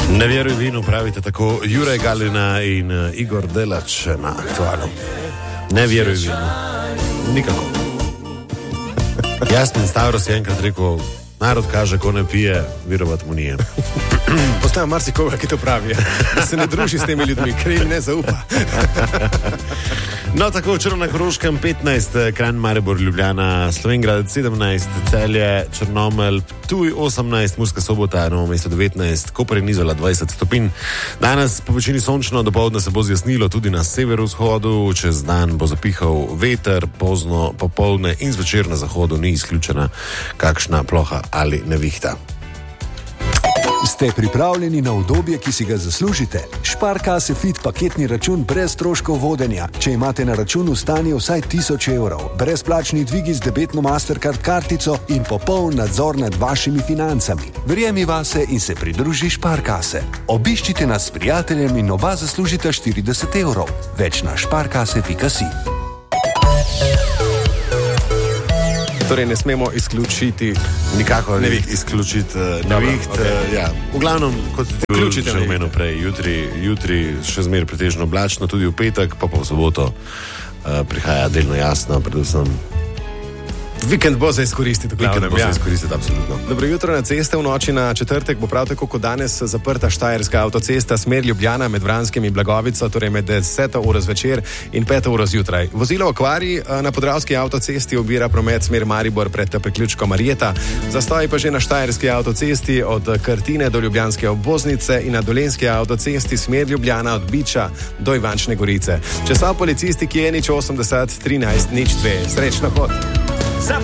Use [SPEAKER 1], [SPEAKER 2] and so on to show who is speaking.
[SPEAKER 1] Ne vjeruj vinu, pravite tako Juraj Galina in Igor Delač na Aktualu. Ne vjeruj vinu. Nikako. Jasmin Stavros je enkrat rekel, narod kaže, ko ne pije, virovat mu nije.
[SPEAKER 2] Poznam marsikoga, ki to pravi, da se ne druži s temi ljudmi, ker jim ne zaupa.
[SPEAKER 1] No, tako včeraj na Koroškem 15, Kranj, Maribor, Ljubljana, Slovenjgrad 17, Celje, Črnomelj, Ptuj 18, Murska Sobota, Novo mesto 19, Koper in Izola 20 stopinj. Danes po večini sončno, dopoldne se bo zjasnilo tudi na severovzhodu, čez dan bo zapihal veter, pozno popoldne in zvečer na zahodu ni izključena kakšna ploha ali nevihta.
[SPEAKER 3] Ste pripravljeni na udobje, ki si ga zaslužite? Sparkasse Fit paketni račun brez stroškov vodenja. Če imate na računu stanje vsaj 1000 evrov, brezplačni dvigi z debetno Mastercard kartico in popoln nadzor nad vašimi financami. Verjemi vase in se pridruži Sparkasse. Obiščite nas s prijateljem in oba zaslužite 40 evrov. Več na sparkasse.si.
[SPEAKER 2] Torej ne smemo izključiti
[SPEAKER 1] nikako izključiti neviht. Ja. V glavnem, kot ste že omenil prej, jutri še zmeraj pretežno oblačno, tudi v petek, pa v soboto prihaja delno jasno, predvsem.
[SPEAKER 2] Vikend bo za izkoristiti.
[SPEAKER 1] Vikend bo za izkoristiti, absolutno.
[SPEAKER 2] Dobro jutro na ceste. V noči na četrtek bo prav tako kot danes zaprta Štajerska avtocesta smer Ljubljana med Vranskem in Blagovico, torej med 10. uro zvečer in 5. uro zjutraj. Vozilo v kvari na Podravski avtocesti obira promet smer Maribor pred priključkom Marjeta. Zastoj pa že na Štajerski avtocesti od Krtine do Ljubljanske obvoznice in na Dolenjski avtocesti smer Ljubljana od Biča do Ivančne Gorice. Če so policisti, ki je nič 80 13 02. Srečno pot.